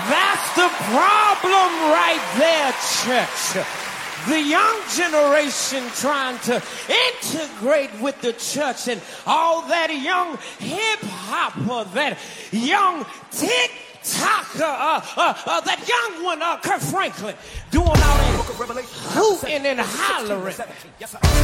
That's the problem right there, church. The young generation trying to integrate with the church and all that young hip-hopper, that young tick-tocker, that young one, Kirk Franklin, doing all that hooting and hollering.